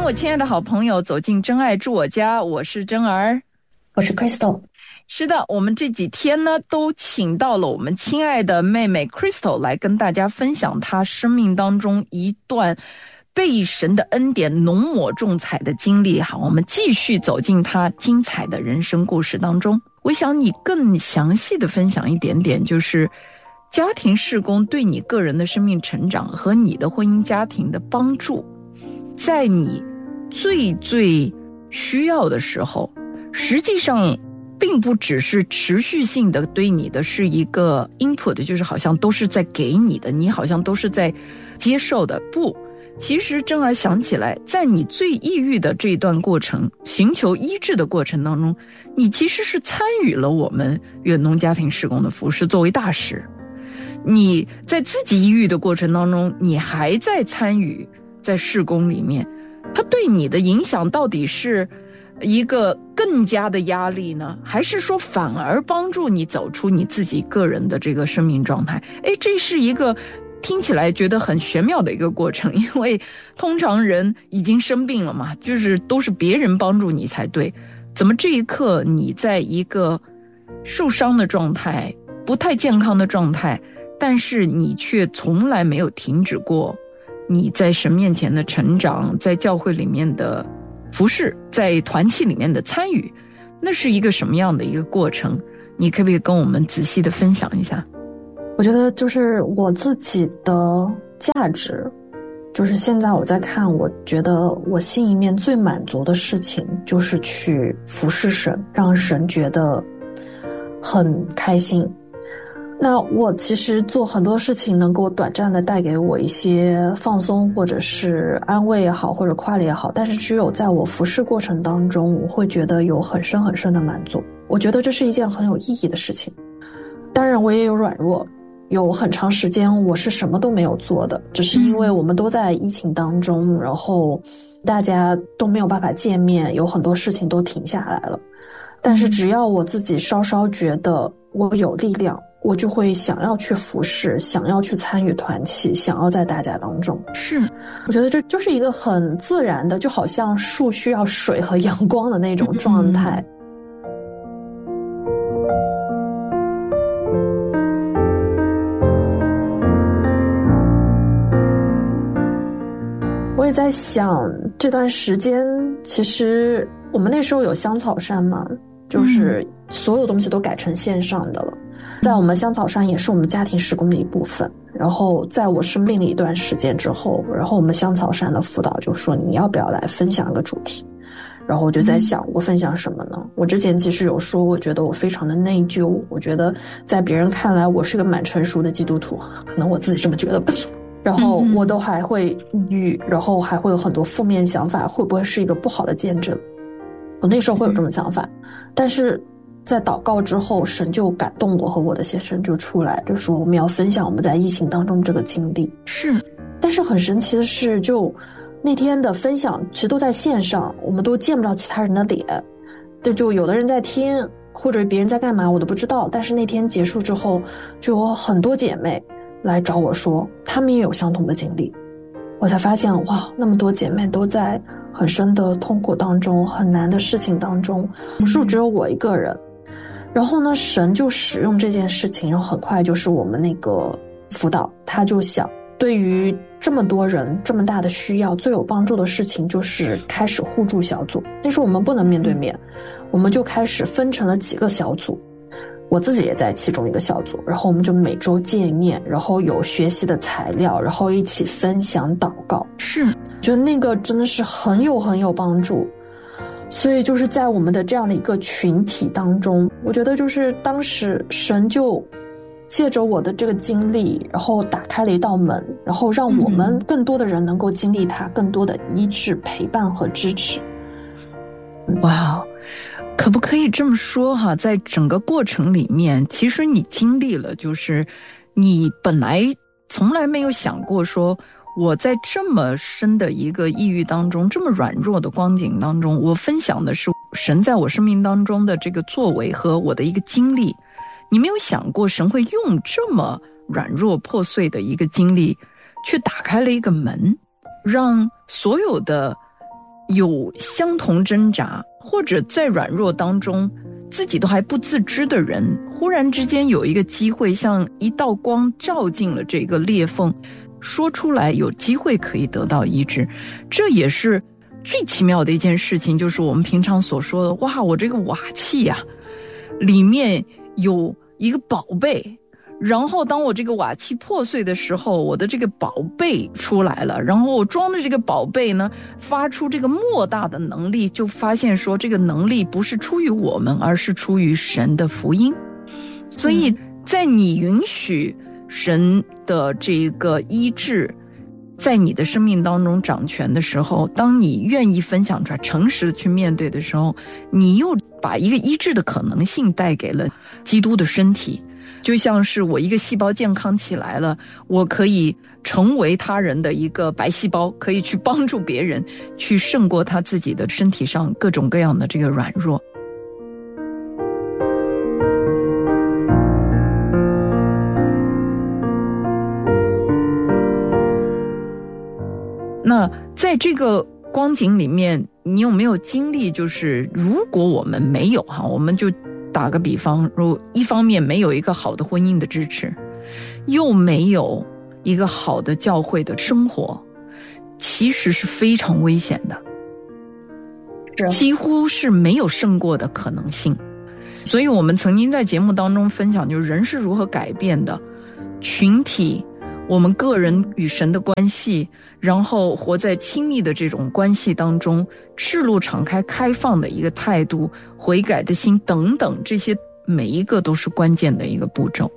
我亲爱的好朋友走进真爱住我家，我是真儿， 我是 Crystal。 是的，我们这几天呢都请到了我们亲爱的妹妹 Crystal 来跟大家分享她生命当中一段被神的恩典浓抹重彩的经历。好，我们继续走进她精彩的人生故事当中。我想你更详细的分享一点点，就是家庭事工对你个人的生命成长和你的婚姻家庭的帮助，在你最需要的时候，实际上并不只是持续性的对你的是一个 input， 就是好像都是在给你的，你好像都是在接受的。不，其实真儿想起来，在你最抑郁的这一段过程，寻求医治的过程当中，你其实是参与了我们远农家庭事工的服事，作为大使。你在自己抑郁的过程当中，你还在参与在事工里面，它对你的影响到底是一个更加的压力呢，还是说反而帮助你走出你自己个人的这个生命状态？这是一个听起来觉得很玄妙的一个过程，因为通常人已经生病了嘛，就是都是别人帮助你才对，怎么这一刻你在一个受伤的状态，不太健康的状态，但是你却从来没有停止过你在神面前的成长，在教会里面的服事，在团契里面的参与，那是一个什么样的一个过程？你可不可以跟我们仔细的分享一下？ 我觉得就是我自己的价值，就是现在我在看，我觉得我心里面最满足的事情就是去服侍神，让神觉得很开心。那我其实做很多事情能够短暂的带给我一些放松，或者是安慰也好，或者快乐也好，但是只有在我服侍过程当中，我会觉得有很深很深的满足。我觉得这是一件很有意义的事情。当然我也有软弱，有很长时间我是什么都没有做的，只是因为我们都在疫情当中，然后大家都没有办法见面，有很多事情都停下来了。但是只要我自己稍稍觉得我有力量，我就会想要去服侍，想要去参与团契，想要在大家当中。 是， 我觉得这就是一个很自然的，就好像树需要水和阳光的那种状态。我也在想，这段时间其实我们那时候有香草山嘛，就是所有东西都改成线上的了。在我们香草山也是我们家庭事工的一部分。然后在我生病了一段时间之后，然后我们香草山的辅导就说你要不要来分享一个主题。然后我就在想，我分享什么呢？我之前其实有说，我觉得我非常的内疚，我觉得在别人看来我是个蛮成熟的基督徒，可能我自己这么觉得吧。然后我都还会抑郁，然后还会有很多负面想法，会不会是一个不好的见证？我那时候会有这种想法，但是在祷告之后，神就感动我和我的先生就出来，就说我们要分享我们在疫情当中这个经历。 是， 但是很神奇的是，就那天的分享其实都在线上，我们都见不到其他人的脸，就有的人在听，或者别人在干嘛我都不知道。但是那天结束之后，就有很多姐妹来找我说她们也有相同的经历。我才发现，哇，那么多姐妹都在很深的痛苦当中，很难的事情当中，不是只有我一个人。然后呢，神就使用这件事情，然后很快就是我们那个辅导，他就想对于这么多人这么大的需要，最有帮助的事情就是开始互助小组。那时候我们不能面对面，我们就开始分成了几个小组，我自己也在其中一个小组，然后我们就每周见面，然后有学习的材料，然后一起分享祷告。 是， 觉得那个真的是很有帮助。所以就是在我们的这样的一个群体当中，我觉得就是当时神就借着我的这个经历，然后打开了一道门，然后让我们更多的人能够经历它，更多的医治、陪伴和支持。 哇，可不可以这么说哈？在整个过程里面，其实你经历了，就是你本来从来没有想过说，我在这么深的一个抑郁当中，这么软弱的光景当中，我分享的是神在我生命当中的这个作为和我的一个经历。你没有想过神会用这么软弱破碎的一个经历，去打开了一个门，让所有的有相同挣扎，或者在软弱当中自己都还不自知的人，忽然之间有一个机会，像一道光照进了这个裂缝，说出来有机会可以得到医治。这也是最奇妙的一件事情，就是我们平常所说的，哇，我这个瓦器啊里面有一个宝贝，然后当我这个瓦器破碎的时候，我的这个宝贝出来了，然后我装的这个宝贝呢发出这个莫大的能力，就发现说这个能力不是出于我们，而是出于神的福音。所以在你允许神的这个医治在你的生命当中掌权的时候，当你愿意分享出来，诚实的去面对的时候，你又把一个医治的可能性带给了基督的身体。就像是我一个细胞健康起来了，我可以成为他人的一个白细胞，可以去帮助别人，去胜过他自己的身体上各种各样的这个软弱。那在这个光景里面，你有没有经历，就是如果我们没有我们就打个比方，如一方面没有一个好的婚姻的支持，又没有一个好的教会的生活，其实是非常危险的，几乎是没有胜过的可能性。所以我们曾经在节目当中分享，就是人是如何改变的，群体，我们个人与神的关系，然后活在亲密的这种关系当中，赤露敞开开放的一个态度，悔改的心等等，这些每一个都是关键的一个步骤。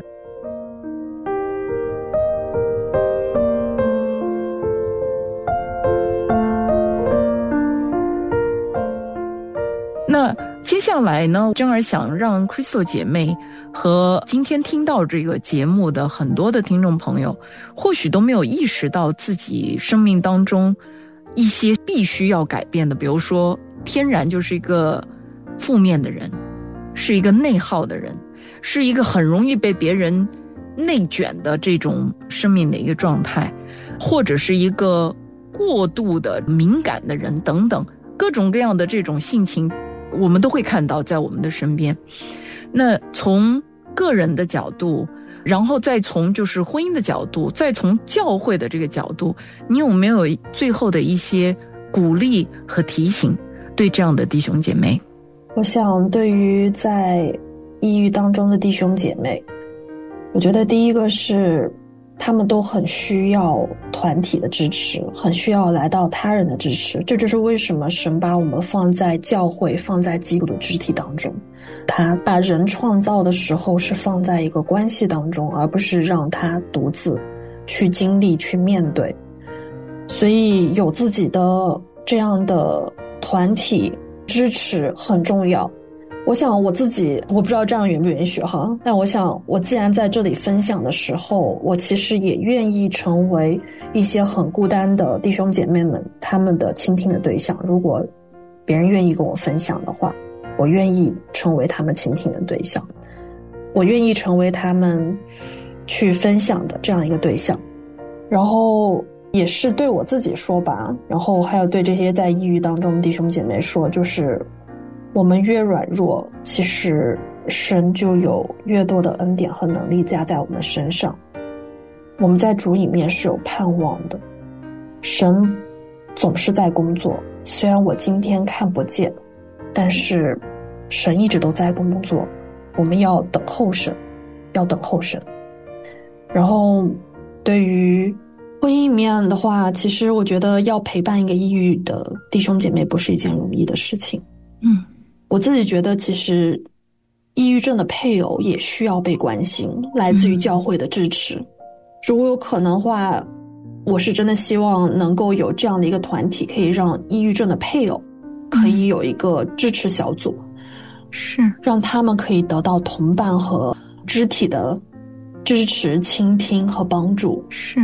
那接下来呢，珍儿想让 Crystal 姐妹和今天听到这个节目的很多的听众朋友，或许都没有意识到自己生命当中一些必须要改变的，比如说天然就是一个负面的人，是一个内耗的人，是一个很容易被别人内卷的这种生命的一个状态，或者是一个过度的敏感的人等等，各种各样的这种性情我们都会看到在我们的身边。那从个人的角度，然后再从就是婚姻的角度，再从教会的这个角度，你有没有最后的一些鼓励和提醒对这样的弟兄姐妹？ 我想对于在抑郁当中的弟兄姐妹，我觉得第一个是他们都很需要团体的支持，很需要来到他人的支持。这就是为什么神把我们放在教会，放在基督的肢体当中。他把人创造的时候是放在一个关系当中，而不是让他独自去经历去面对。所以有自己的这样的团体支持很重要。我想我自己，我不知道这样允不允许哈，但我想我既然在这里分享的时候，我其实也愿意成为一些很孤单的弟兄姐妹们他们的倾听的对象。如果别人愿意跟我分享的话，我愿意成为他们倾听的对象，我愿意成为他们去分享的这样一个对象。然后也是对我自己说吧，然后还有对这些在抑郁当中的弟兄姐妹说，就是我们越软弱，其实神就有越多的恩典和能力加在我们身上。我们在主里面是有盼望的，神总是在工作，虽然我今天看不见，但是神一直都在工作。我们要等候神，要等候神。然后对于婚姻面的话，其实我觉得要陪伴一个抑郁的弟兄姐妹不是一件容易的事情。我自己觉得其实抑郁症的配偶也需要被关心，来自于教会的支持。如果有可能的话，我是真的希望能够有这样的一个团体，可以让抑郁症的配偶可以有一个支持小组， 是让他们可以得到同伴和肢体的支持、倾听和帮助。 是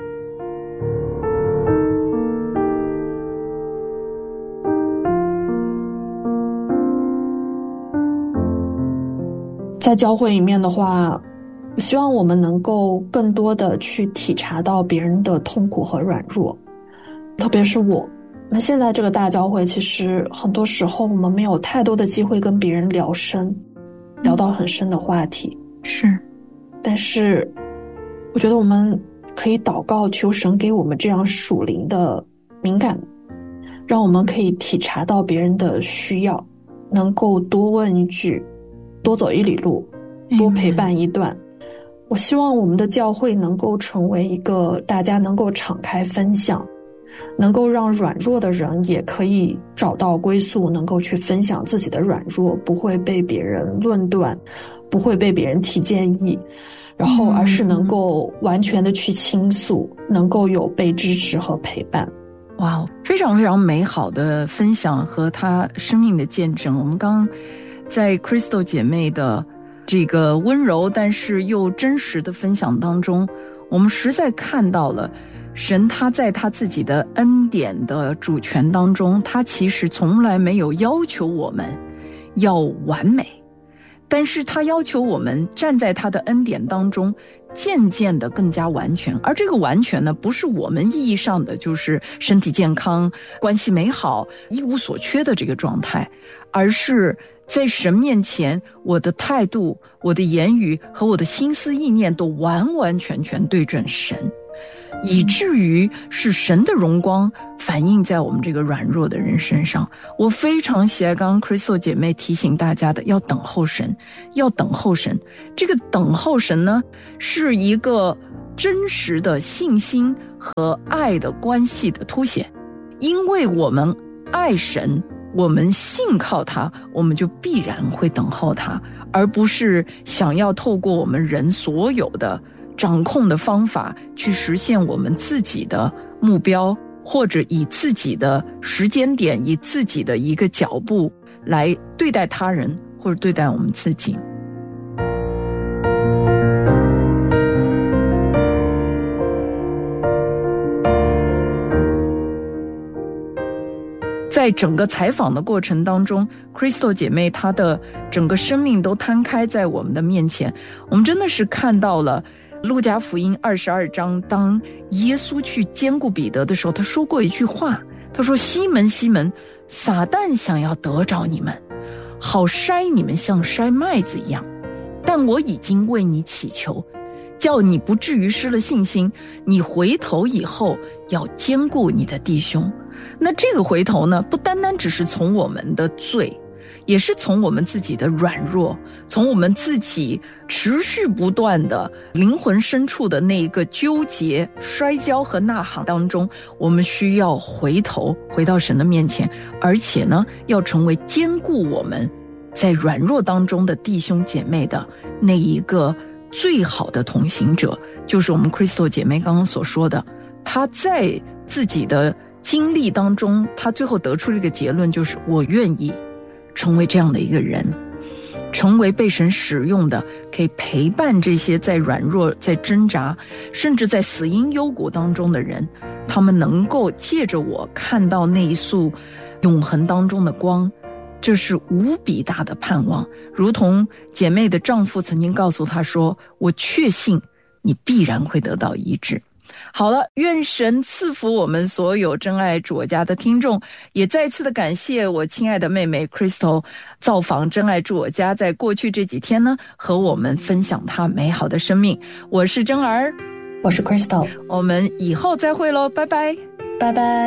在教会里面的话，我希望我们能够更多的去体察到别人的痛苦和软弱，特别是我那现在这个大教会，其实很多时候我们没有太多的机会跟别人聊深，聊到很深的话题。 是， 但是我觉得我们可以祷告，求神给我们这样属灵的敏感，让我们可以体察到别人的需要，能够多问一句，多走一里路，多陪伴一段。我希望我们的教会能够成为一个大家能够敞开分享，能够让软弱的人也可以找到归宿，能够去分享自己的软弱，不会被别人论断，不会被别人提建议，然后而是能够完全的去倾诉，能够有被支持和陪伴。 哇，非常非常美好的分享和她生命的见证。我们刚在 Crystal 姐妹的这个温柔但是又真实的分享当中，我们实在看到了神他在他自己的恩典的主权当中，他其实从来没有要求我们要完美，但是他要求我们站在他的恩典当中渐渐的更加完全。而这个完全呢，不是我们意义上的就是身体健康、关系美好、一无所缺的这个状态，而是在神面前，我的态度、我的言语和我的心思意念都完完全全对准神，以至于是神的荣光反映在我们这个软弱的人身上。我非常喜爱刚刚 Crystal 姐妹提醒大家的，要等候神，要等候神。这个等候神呢，是一个真实的信心和爱的关系的凸显。因为我们爱神，我们信靠他，我们就必然会等候他，而不是想要透过我们人所有的掌控的方法去实现我们自己的目标，或者以自己的时间点，以自己的一个脚步来对待他人或者对待我们自己。在整个采访的过程当中， Crystal 姐妹她的整个生命都摊开在我们的面前。我们真的是看到了路加福音22章，当耶稣去兼顾彼得的时候，他说过一句话，他说：西门西门，撒旦想要得着你们，好筛你们像筛麦子一样，但我已经为你祈求，叫你不至于失了信心，你回头以后要兼顾你的弟兄。那这个回头呢，不单单只是从我们的罪，也是从我们自己的软弱，从我们自己持续不断的灵魂深处的那一个纠结、摔跤和呐喊当中，我们需要回头，回到神的面前，而且呢，要成为兼顾我们在软弱当中的弟兄姐妹的那一个最好的同行者。就是我们 Crystal 姐妹刚刚所说的，她在自己的经历当中，她最后得出了一个结论，就是我愿意成为这样的一个人，成为被神使用的，可以陪伴这些在软弱、在挣扎，甚至在死荫幽谷当中的人，他们能够借着我看到那一束永恒当中的光，这是无比大的盼望。如同姐妹的丈夫曾经告诉她说，我确信你必然会得到医治。好了，愿神赐福我们所有真爱主我家的听众，也再次的感谢我亲爱的妹妹 Crystal 造访真爱主我家，在过去这几天呢，和我们分享她美好的生命。我是真儿， 我是 Crystal， 我们以后再会咯，拜拜， 拜拜。